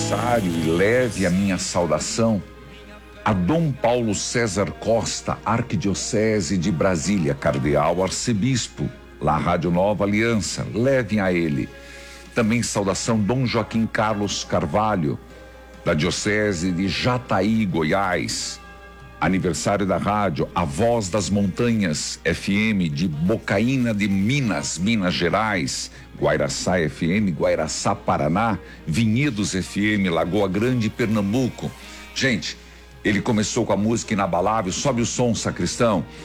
aniversário e leve a minha saudação a Dom Paulo César Costa, Arquidiocese de Brasília, Cardeal Arcebispo, lá Rádio Nova Aliança, levem a ele. Também saudação Dom Joaquim Carlos Carvalho, da Diocese de Jataí, Goiás. Aniversário da rádio A Voz das Montanhas FM de Bocaina de Minas, Minas Gerais, Guairaçá FM, Guairaçá, Paraná, Vinhedos FM, Lagoa Grande, Pernambuco. Gente, ele começou com a música Inabalável, sobe o som, sacristão.